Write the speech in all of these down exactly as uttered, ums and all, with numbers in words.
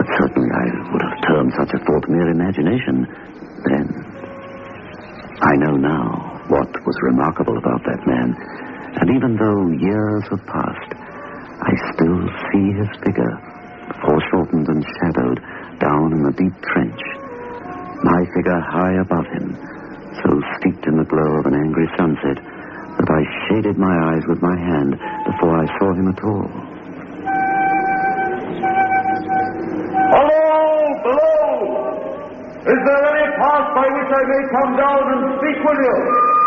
But certainly I would have termed such a thought mere imagination then. I know now what was remarkable about that man, and even though years have passed, I still see his figure, foreshortened and shadowed down in the deep trench. My figure high above him, so steeped in the glow of an angry sunset that I shaded my eyes with my hand before I saw him at all. Hello, below! Is there any path by which I may come down and speak with you?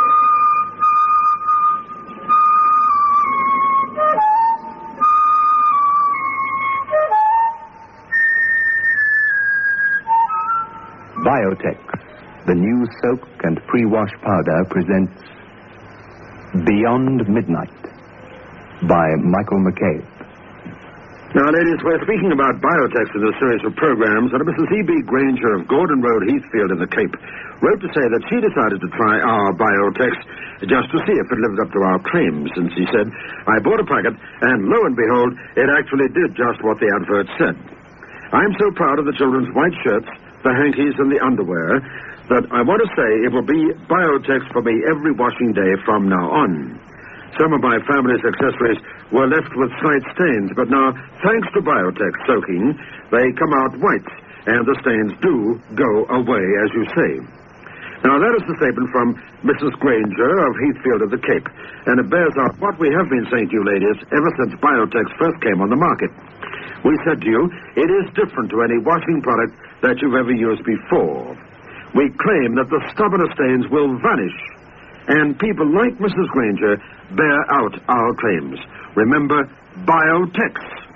Biotex, the new soak and pre-wash powder, presents Beyond Midnight by Michael McCabe. Now, ladies, we're speaking about Biotex in a series of programs, and Missus E B Granger of Gordon Road, Heathfield in the Cape wrote to say that she decided to try our Biotex just to see if it lived up to our claims. And she said, I bought a packet, and lo and behold, it actually did just what the advert said. I'm so proud of the children's white shirts, the hankies, and the underwear that I want to say it will be Biotex for me every washing day from now on. Some of my family's accessories were left with slight stains, but now, thanks to Biotex soaking, they come out white, and the stains do go away, as you say. Now, that is the statement from Missus Granger of Heathfield of the Cape, and it bears out what we have been saying to you, ladies, ever since Biotex first came on the market. We said to you, it is different to any washing product that you've ever used before. We claim that the stubborn stains will vanish, and people like Missus Granger bear out our claims. Remember, Biotex.